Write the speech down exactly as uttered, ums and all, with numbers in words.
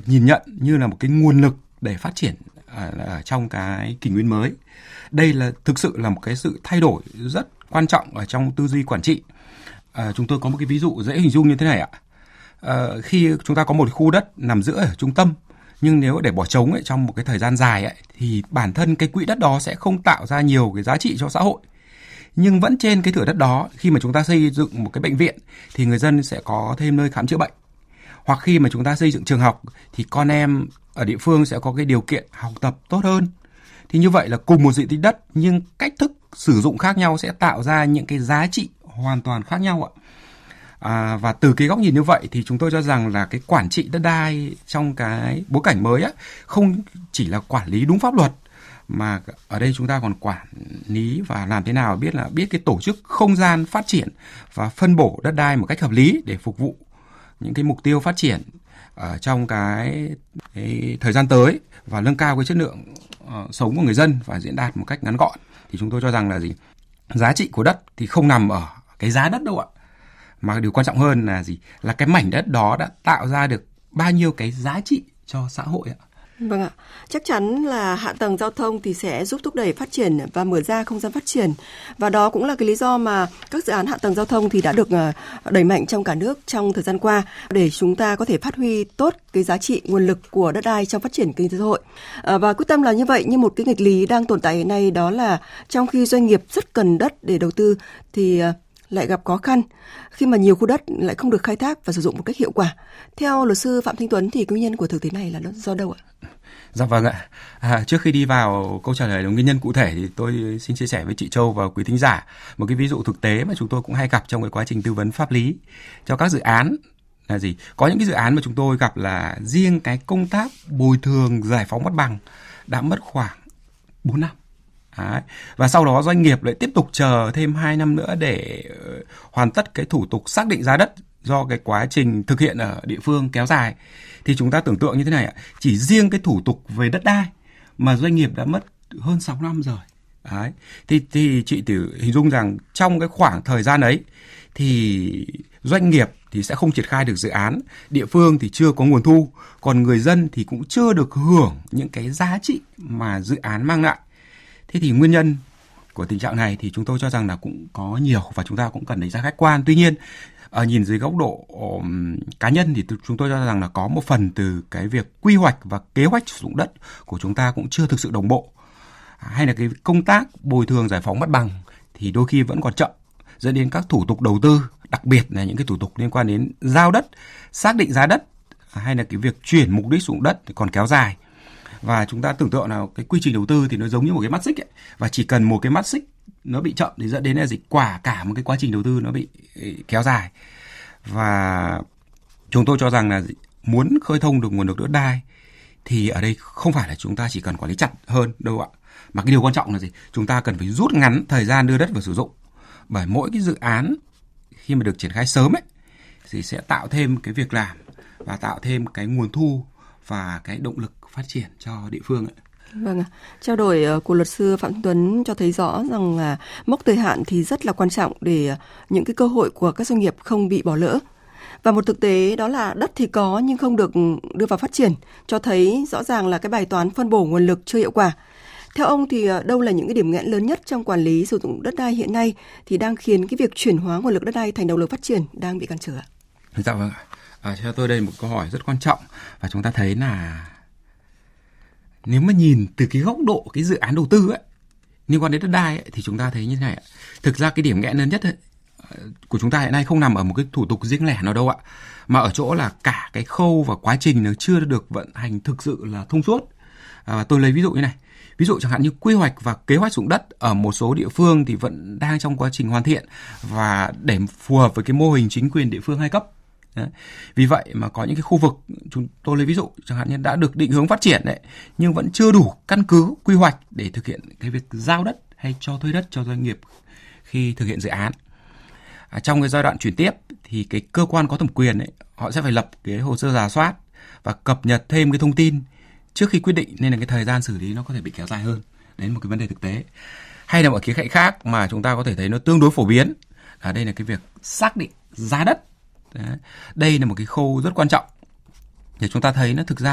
được nhìn nhận như là một cái nguồn lực để phát triển ở, ở trong cái kỷ nguyên mới. Đây là thực sự là một cái sự thay đổi rất quan trọng ở trong tư duy quản trị. À, chúng tôi có một cái ví dụ dễ hình dung như thế này ạ. À, khi chúng ta có một khu đất nằm giữa ở trung tâm, nhưng nếu để bỏ trống ấy, trong một cái thời gian dài ấy, thì bản thân cái quỹ đất đó sẽ không tạo ra nhiều cái giá trị cho xã hội. Nhưng vẫn trên cái thửa đất đó, khi mà chúng ta xây dựng một cái bệnh viện thì người dân sẽ có thêm nơi khám chữa bệnh. Hoặc khi mà chúng ta xây dựng trường học thì con em ở địa phương sẽ có cái điều kiện học tập tốt hơn. Thì như vậy là cùng một diện tích đất nhưng cách thức sử dụng khác nhau sẽ tạo ra những cái giá trị hoàn toàn khác nhau ạ. À, và từ cái góc nhìn như vậy thì chúng tôi cho rằng là cái quản trị đất đai trong cái bối cảnh mới á, không chỉ là quản lý đúng pháp luật, mà ở đây chúng ta còn quản lý và làm thế nào biết là biết cái tổ chức không gian phát triển và phân bổ đất đai một cách hợp lý để phục vụ những cái mục tiêu phát triển ở trong cái, cái thời gian tới và nâng cao cái chất lượng uh, sống của người dân và diễn đạt một cách ngắn gọn. Thì chúng tôi cho rằng là gì? Giá trị của đất thì không nằm ở cái giá đất đâu ạ. Mà điều quan trọng hơn là gì? Là cái mảnh đất đó đã tạo ra được bao nhiêu cái giá trị cho xã hội ạ. Vâng ạ, chắc chắn là hạ tầng giao thông thì sẽ giúp thúc đẩy phát triển và mở ra không gian phát triển. Và đó cũng là cái lý do mà các dự án hạ tầng giao thông thì đã được đẩy mạnh trong cả nước trong thời gian qua để chúng ta có thể phát huy tốt cái giá trị nguồn lực của đất đai trong phát triển kinh tế xã hội. Và quyết tâm là như vậy, nhưng một cái nghịch lý đang tồn tại hiện nay đó là trong khi doanh nghiệp rất cần đất để đầu tư thì lại gặp khó khăn khi mà nhiều khu đất lại không được khai thác và sử dụng một cách hiệu quả. Theo luật sư Phạm Thanh Tuấn thì nguyên nhân của thực tế này là do đâu ạ? Dạ vâng ạ. À, trước khi đi vào câu trả lời là nguyên nhân cụ thể thì tôi xin chia sẻ với chị Châu và quý thính giả một cái ví dụ thực tế mà chúng tôi cũng hay gặp trong cái quá trình tư vấn pháp lý cho các dự án là gì? Có những cái dự án mà chúng tôi gặp là riêng cái công tác bồi thường giải phóng mặt bằng đã mất khoảng bốn năm. Đấy. Và sau đó doanh nghiệp lại tiếp tục chờ thêm hai năm nữa để hoàn tất cái thủ tục xác định giá đất do cái quá trình thực hiện ở địa phương kéo dài. Thì chúng ta tưởng tượng như thế này ạ, chỉ riêng cái thủ tục về đất đai mà doanh nghiệp đã mất hơn sáu năm rồi. Đấy. Thì, thì chị tự hình dung rằng trong cái khoảng thời gian ấy thì doanh nghiệp thì sẽ không triển khai được dự án, địa phương thì chưa có nguồn thu, còn người dân thì cũng chưa được hưởng những cái giá trị mà dự án mang lại. Thế thì nguyên nhân của tình trạng này thì chúng tôi cho rằng là cũng có nhiều và chúng ta cũng cần đánh giá khách quan. Tuy nhiên, ở nhìn dưới góc độ um, cá nhân thì chúng tôi cho rằng là có một phần từ cái việc quy hoạch và kế hoạch sử dụng đất của chúng ta cũng chưa thực sự đồng bộ. Hay là cái công tác bồi thường giải phóng mặt bằng thì đôi khi vẫn còn chậm, dẫn đến các thủ tục đầu tư, đặc biệt là những cái thủ tục liên quan đến giao đất, xác định giá đất hay là cái việc chuyển mục đích sử dụng đất thì còn kéo dài. Và chúng ta tưởng tượng là cái quy trình đầu tư thì nó giống như một cái mắt xích ấy, và chỉ cần một cái mắt xích nó bị chậm thì dẫn đến là gì? Quả cả một cái quá trình đầu tư nó bị kéo dài. Và chúng tôi cho rằng là muốn khơi thông được nguồn lực đất đai thì ở đây không phải là chúng ta chỉ cần quản lý chặt hơn đâu ạ. Mà cái điều quan trọng là gì? Chúng ta cần phải rút ngắn thời gian đưa đất vào sử dụng. Bởi mỗi cái dự án khi mà được triển khai sớm ấy thì sẽ tạo thêm cái việc làm và tạo thêm cái nguồn thu và cái động lực phát triển cho địa phương ạ. Vâng ạ. Trao đổi của luật sư Phạm Tuấn cho thấy rõ rằng là mốc thời hạn thì rất là quan trọng để những cái cơ hội của các doanh nghiệp không bị bỏ lỡ. Và một thực tế đó là đất thì có nhưng không được đưa vào phát triển, cho thấy rõ ràng là cái bài toán phân bổ nguồn lực chưa hiệu quả. Theo ông thì đâu là những cái điểm nghẽn lớn nhất trong quản lý sử dụng đất đai hiện nay thì đang khiến cái việc chuyển hóa nguồn lực đất đai thành động lực phát triển đang bị cản trở ạ? Dạ vâng ạ. À, theo tôi đây là một câu hỏi rất quan trọng và chúng ta thấy là nếu mà nhìn từ cái góc độ cái dự án đầu tư ấy, liên quan đến đất đai ấy, thì chúng ta thấy như thế này ạ. Thực ra cái điểm nghẽn lớn nhất ấy, của chúng ta hiện nay không nằm ở một cái thủ tục riêng lẻ nào đâu ạ, mà ở chỗ là cả cái khâu và quá trình nó chưa được vận hành thực sự là thông suốt. À, tôi lấy ví dụ như này. Ví dụ chẳng hạn như quy hoạch và kế hoạch sử dụng đất ở một số địa phương thì vẫn đang trong quá trình hoàn thiện và để phù hợp với cái mô hình chính quyền địa phương hai cấp. Đấy. Vì vậy mà có những cái khu vực, chúng tôi lấy ví dụ chẳng hạn như đã được định hướng phát triển đấy, nhưng vẫn chưa đủ căn cứ quy hoạch để thực hiện cái việc giao đất hay cho thuê đất cho doanh nghiệp khi thực hiện dự án. À, trong cái giai đoạn chuyển tiếp thì cái cơ quan có thẩm quyền ấy, họ sẽ phải lập cái hồ sơ rà soát và cập nhật thêm cái thông tin trước khi quyết định, nên là cái thời gian xử lý nó có thể bị kéo dài hơn. Đấy là một cái vấn đề thực tế. Hay là một khía cạnh khác mà chúng ta có thể thấy nó tương đối phổ biến, ở đây là cái việc xác định giá đất. Đấy. Đây là một cái khâu rất quan trọng để chúng ta thấy nó thực ra